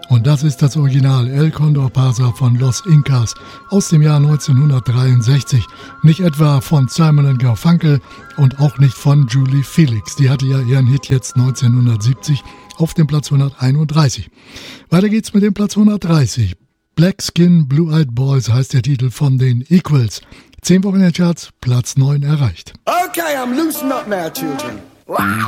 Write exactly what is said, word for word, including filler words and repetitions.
Und das ist das Original El Condor Pasa von Los Incas aus dem Jahr neunzehnhundertdreiundsechzig. Nicht etwa von Simon and Garfunkel und auch nicht von Julie Felix. Die hatte ja ihren Hit jetzt neunzehnhundertsiebzig auf dem Platz hunderteinunddreißig. Weiter geht's mit dem Platz hundertdreißig. Black Skin, Blue Eyed Boys heißt der Titel von den Equals. Zehn Wochen in den Charts, Platz neun erreicht. Okay, I'm loosen up now, children. Wow.